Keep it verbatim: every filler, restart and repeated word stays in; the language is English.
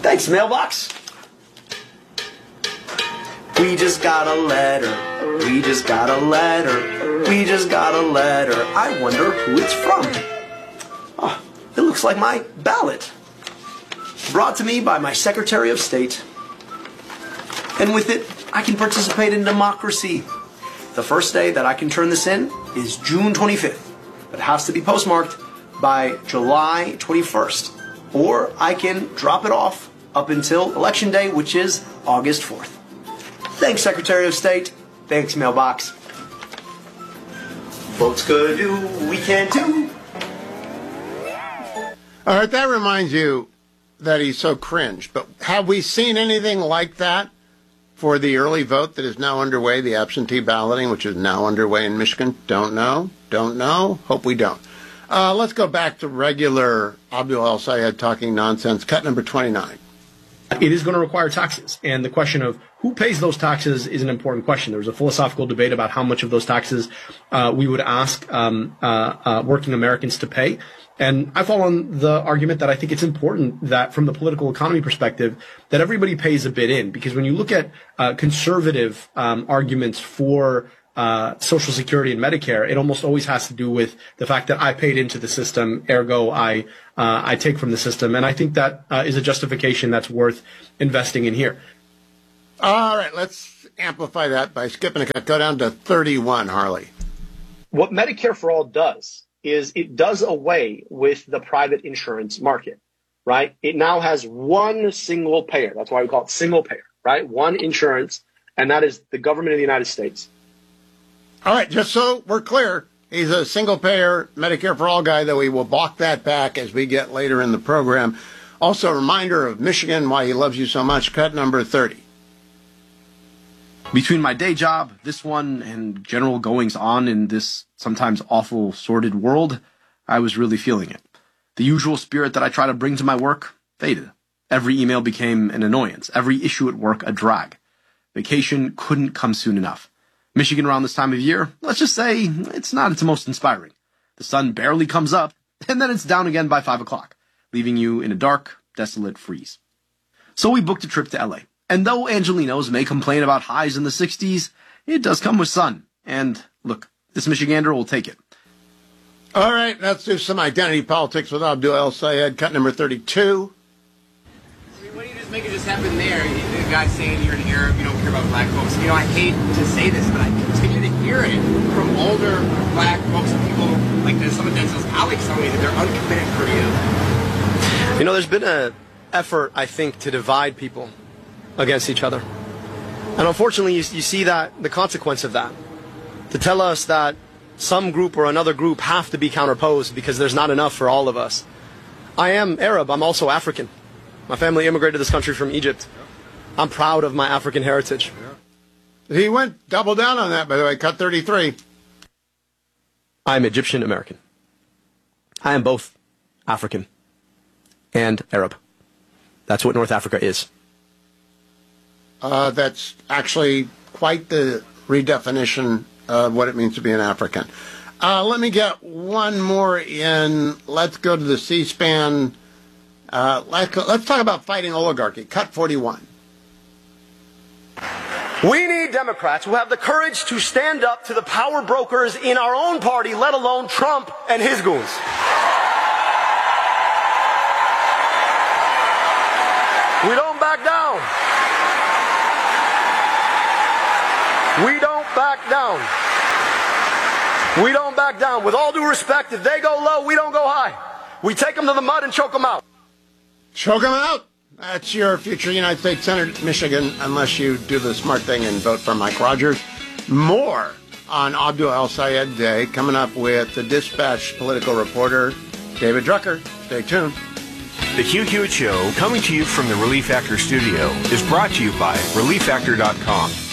Thanks, mailbox. We just got a letter. We just got a letter. We just got a letter. I wonder who it's from. Oh, it looks like my ballot. Brought to me by my Secretary of State. And with it, I can participate in democracy. The first day that I can turn this in is June twenty-fifth. But it has to be postmarked by July twenty-first. Or I can drop it off up until Election Day, which is August fourth. Thanks, Secretary of State. Thanks, mailbox. Folks could do what we can't do. All right, that reminds you that he's so cringe. But have we seen anything like that for the early vote that is now underway, the absentee balloting, which is now underway in Michigan? Don't know. Don't know. Hope we don't. Uh, let's go back to regular Abdul El-Sayed talking nonsense. Cut number twenty-nine. It is going to require taxes. And the question of who pays those taxes is an important question. There was a philosophical debate about how much of those taxes uh, we would ask um, uh, uh, working Americans to pay. And I fall on the argument that I think it's important that from the political economy perspective, that everybody pays a bit in. Because when you look at uh, conservative um, arguments for uh, Social Security and Medicare, it almost always has to do with the fact that I paid into the system, ergo I uh, I take from the system. And I think that uh, is a justification that's worth investing in here. All right, let's amplify that by skipping a cut. Go down to thirty-one, Harley. What Medicare for All does is it does away with the private insurance market, right? It now has one single payer. That's why we call it single payer, right? One insurance, and that is the government of the United States. All right, just so we're clear, he's a single-payer Medicare for All guy, though we will walk that back as we get later in the program. Also, a reminder of Michigan, why he loves you so much. Cut number thirty. Between my day job, this one, and general goings-on in this sometimes awful, sordid world, I was really feeling it. The usual spirit that I try to bring to my work faded. Every email became an annoyance. Every issue at work a drag. Vacation couldn't come soon enough. Michigan around this time of year, let's just say, it's not its most inspiring. The sun barely comes up, and then it's down again by five o'clock, leaving you in a dark, desolate freeze. So we booked a trip to L A. And though Angelinos may complain about highs in the sixties, it does come with sun. And look, this Michigander will take it. All right, let's do some identity politics with Abdul El-Sayed. Cut number thirty-two. I mean, why don't you just make it just happen there? The guy's saying you're an Arab, you don't care about black folks. You know, I hate to say this, but I continue to hear it from older black folks and people like there's some of Denzel's colleagues telling me that they're uncommitted for you. You know, there's been an effort, I think, to divide people against each other. And unfortunately, you, you see that the consequence of that. To tell us that some group or another group have to be counterposed because there's not enough for all of us. I am Arab. I'm also African. My family immigrated to this country from Egypt. I'm proud of my African heritage. He went double down on that, by the way. Cut thirty-three. I'm Egyptian American. I am both African and Arab. That's what North Africa is. Uh, that's actually quite the redefinition of what it means to be an African. Uh, let me get one more in. Let's go to the C-SPAN. Uh, let's, let's talk about fighting oligarchy. Cut forty-one. We need Democrats who have the courage to stand up to the power brokers in our own party, let alone Trump and his goons. We don't back down. We don't back down. We don't back down. With all due respect, if they go low, we don't go high. We take them to the mud and choke them out. Choke them out? That's your future United States Senator, Michigan, unless you do the smart thing and vote for Mike Rogers. More on Abdul El-Sayed Day, coming up with the Dispatch political reporter, David Drucker. Stay tuned. The Hugh Hewitt Show, coming to you from the Relief Factor studio, is brought to you by relief factor dot com.